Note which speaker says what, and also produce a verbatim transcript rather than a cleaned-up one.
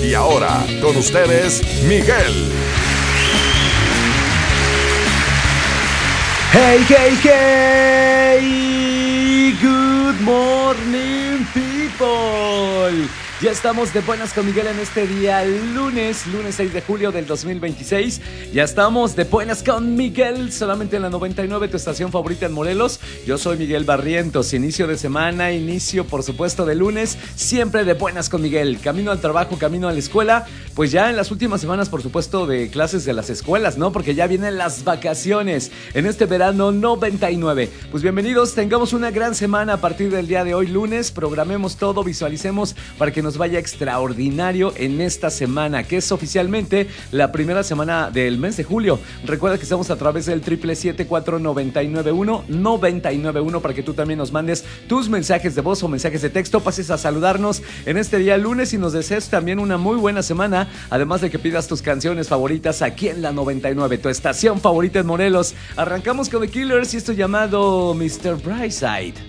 Speaker 1: Y ahora, con ustedes, Miguel.
Speaker 2: Hey, hey, hey, good morning, people. Ya estamos de buenas con Miguel en este día, lunes, lunes seis de julio del dos mil veintiséis. Ya estamos de buenas con Miguel, solamente en la noventa y nueve, tu estación favorita en Morelos. Yo soy Miguel Barrientos, inicio de semana, inicio por supuesto de lunes, siempre de buenas con Miguel. Camino al trabajo, camino a la escuela, pues ya en las últimas semanas por supuesto de clases de las escuelas, ¿no? Porque ya vienen las vacaciones en este verano noventa y nueve. Pues bienvenidos, tengamos una gran semana a partir del día de hoy, lunes. Programemos todo, visualicemos para que nos vaya extraordinario en esta semana, que es oficialmente la primera semana del mes de julio. Recuerda que estamos a través del triple siete cuatro nueve nueve uno nueve nueve uno para que tú también nos mandes tus mensajes de voz o mensajes de texto, pases a saludarnos en este día lunes y nos desees también una muy buena semana, además de que pidas tus canciones favoritas aquí en la noventa y nueve, tu estación favorita en Morelos. Arrancamos con The Killers y esto llamado mister Brightside.